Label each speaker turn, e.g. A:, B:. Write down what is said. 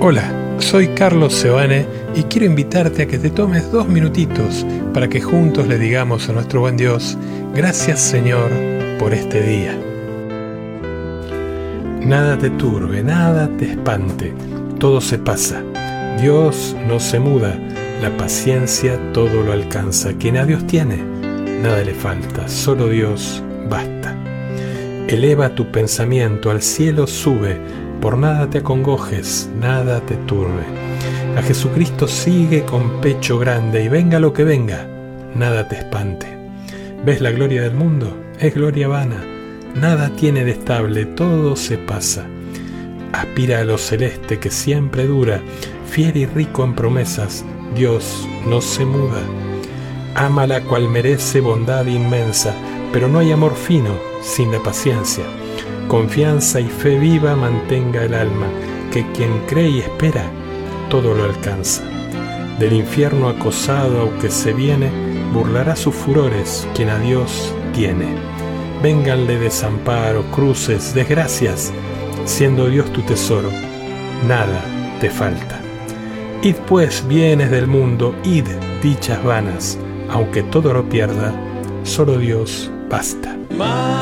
A: Hola, soy Carlos Seoane y quiero invitarte a que te tomes 2 minutitos para que juntos le digamos a nuestro buen Dios: gracias, Señor, por este día. Nada te turbe, nada te espante, todo se pasa. Dios no se muda, la paciencia todo lo alcanza. Quien a Dios tiene, nada le falta, solo Dios basta. Eleva tu pensamiento, al cielo sube, por nada te acongojes, nada te turbe. A Jesucristo sigue con pecho grande y venga lo que venga, nada te espante. ¿Ves la gloria del mundo? Es gloria vana, nada tiene de estable, todo se pasa. Aspira a lo celeste que siempre dura, fiel y rico en promesas, Dios no se muda. Ámala cual merece bondad inmensa, pero no hay amor fino sin la paciencia. Confianza y fe viva mantenga el alma, que quien cree y espera, todo lo alcanza. Del infierno acosado, aunque se viene, burlará sus furores quien a Dios tiene. Vénganle desamparo, cruces, desgracias, siendo Dios tu tesoro, nada te falta. Id pues bienes del mundo, id dichas vanas, aunque todo lo pierda, solo Dios basta.